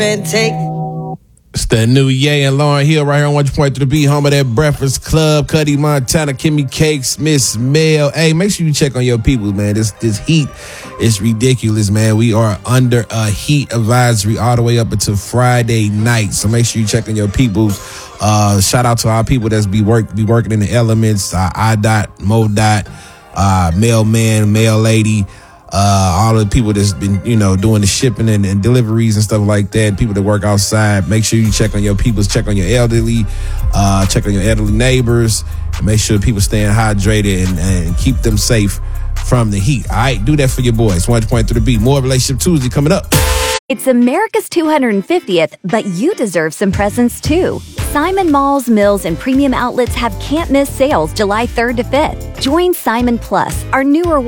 and take. It's the new Ye and Lauren Hill right here on 1.3 B, home of that Breakfast Club. Cuddy Montana, Kimmy Cakes, Miss Mel. Hey, make sure you check on your people, man. This heat is ridiculous, man. We are under a heat advisory all the way up until Friday night. So make sure you check on your peoples. Shout out to our people that's be working in the elements. I-Dot, Mo-Dot, Mailman, Mail Lady. All the people that's been, doing the shipping and deliveries and stuff like that, people that work outside. Make sure you check on your peoples, check on your elderly, check on your elderly neighbors, and make sure people staying hydrated and keep them safe from the heat. All right, do that for your boys. 1.3 B. More Relationship Tuesday coming up. It's America's 250th, but you deserve some presents too. Simon Malls, Mills, and premium outlets have can't-miss sales July 3rd to 5th. Join Simon Plus, our newer